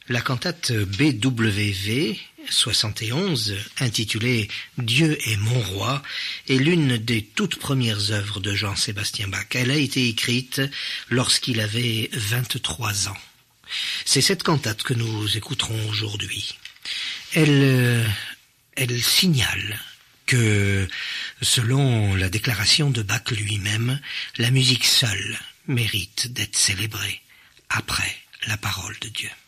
La cantate BWV 71, intitulée « Dieu est mon roi », est l'une des toutes premières œuvres de Jean-Sébastien Bach. Elle a été écrite lorsqu'il avait 23 ans. C'est cette cantate que nous écouterons aujourd'hui. Elle signale que, selon la déclaration de Bach lui-même, la musique seule mérite d'être célébrée après la parole de Dieu.